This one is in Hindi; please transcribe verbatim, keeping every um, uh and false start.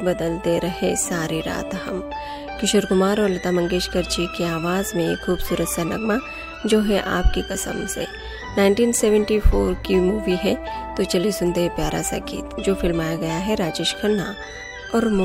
बदलते रहे सारी रात हम। किशोर कुमार और लता मंगेशकर जी की आवाज़ में एक खूबसूरत सा नगमा जो है आपकी कसम से। उन्नीस सौ चौहत्तर की मूवी है, तो चलिए सुनते हैं प्यारा सा गीत जो फिल्माया गया है राजेश खन्ना और